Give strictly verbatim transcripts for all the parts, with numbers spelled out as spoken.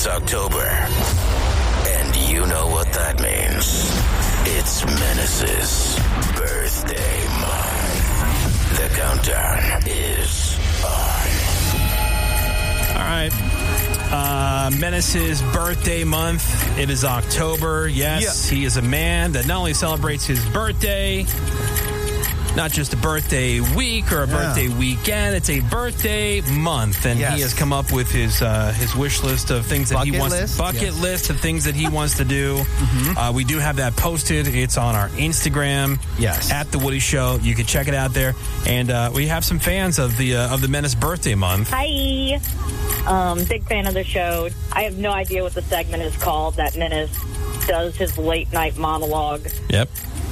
It's October, and you know what that means. It's Menace's birthday month. The countdown is on. All right. Uh, Menace's birthday month. It is October. Yes, yeah. He is a man that not only celebrates his birthday, not just a birthday week or a yeah. birthday weekend. It's a birthday month, and yes. he has come up with his uh, his wish list of things that bucket he wants. List. Bucket yes. list of things that he wants to do. mm-hmm. uh, we do have that posted. It's on our Instagram. Yes, at the Woody Show. You can check it out there, and uh, we have some fans of the uh, of the Menace birthday month. Hi, um, big fan of the show. I have no idea what the segment is called that Menace does his late night monologue. Yep.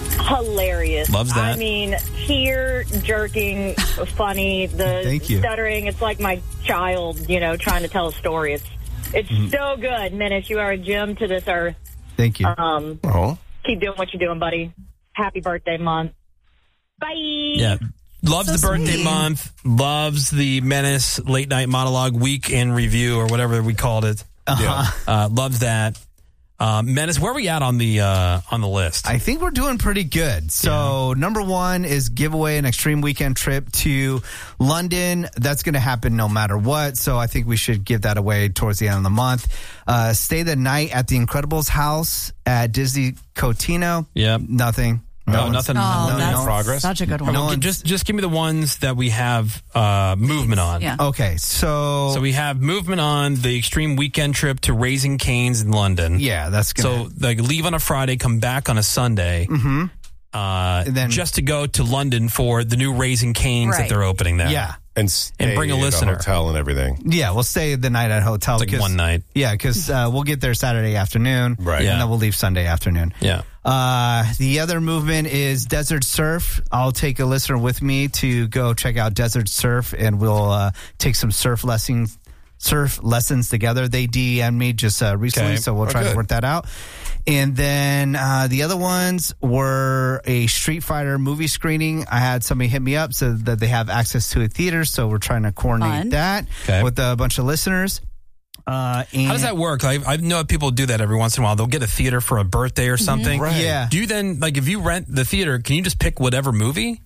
Hilarious. Loves that. I mean, tear jerking, funny, the stuttering. It's like my child, you know, trying to tell a story. It's it's mm. so good. Menace, you are a gem to this earth. Thank you. Um, oh. Keep doing what you're doing, buddy. Happy birthday month. Bye. Yeah. Loves so the birthday sweet. month. Loves the Menace late night monologue week in review or whatever we called it. Uh-huh. Uh, loves that. Uh, Menace, where are we at on the uh, on the list? I think we're doing pretty good. So, yeah. number one is give away an extreme weekend trip to London. That's going to happen no matter what. So, I think we should give that away towards the end of the month. Uh, stay the night at the Incredibles house at Disney Cotino. Yep. Nothing. No, no nothing. Oh, no, that's no progress. Such a good one. No, just just give me the ones that we have uh, movement on. Yeah. Okay, so so we have movement on the extreme weekend trip to Raising Cane's in London. Yeah, that's gonna so like leave on a Friday, come back on a Sunday. Mm-hmm. Uh, and then just to go to London for the new Raising Cane's right. that they're opening there. Yeah. And, and bring a listener. At a hotel and everything. Yeah, we'll stay the night at a hotel. It's like one night. Yeah, because uh, we'll get there Saturday afternoon. Right. Yeah. And then we'll leave Sunday afternoon. Yeah. Uh, the other movement is Desert Surf. I'll take a listener with me to go check out Desert Surf, and we'll uh, take some surf lessons surf lessons together. They D M'd me just uh, recently, okay. so we'll oh, try good. to work that out. And then uh, the other ones were a Street Fighter movie screening. I had somebody hit me up so that they have access to a theater, so we're trying to coordinate Fun. that okay. with a bunch of listeners. Uh, and How does that work? Like, I know people do that every once in a while. They'll get a theater for a birthday or something. Mm-hmm. Right. Yeah. Do you then, like, if you rent the theater, can you just pick whatever movie?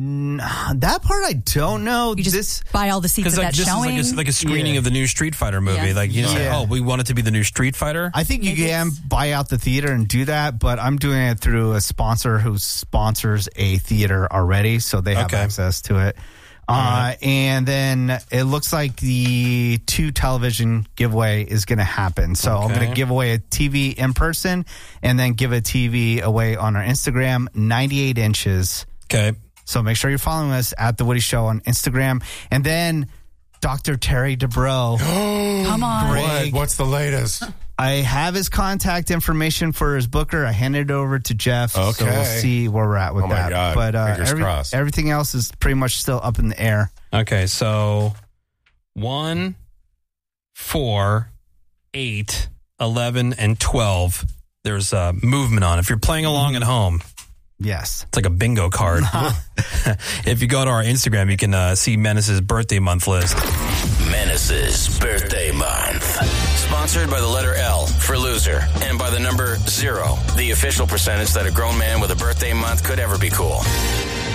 Nah, that part I don't know. You just this buy all the seats Because of like, that this showing. is like a, like a screening Yeah. of the new Street Fighter movie. Yeah. Like, you say, Yeah. oh, we want it to be the new Street Fighter? I think you Maybe can it's- buy out the theater and do that, but I'm doing it through a sponsor who sponsors a theater already, so they have Okay. access to it. Uh, right. And then it looks like the two television giveaway is going to happen. So I'm Okay. going to give away a T V in person and then give a T V away on our Instagram, ninety-eight inches. Okay. So make sure you're following us at The Woody Show on Instagram. And then Doctor Terry Dubrow. Come on. Greg. What? What's the latest? I have his contact information for his booker. I handed it over to Jeff. So Okay. we'll see where we're at with Oh, my that. God. But uh, Fingers every- crossed. everything else is pretty much still up in the air. Okay, so one, four, eight, eleven, and twelve. There's uh, movement on. If you're playing along at home, Yes. it's like a bingo card. If you go to our Instagram, you can uh, see Menace's birthday month list. Menace's birthday month. Sponsored by the letter L for loser and by the number zero, the official percentage that a grown man with a birthday month could ever be cool.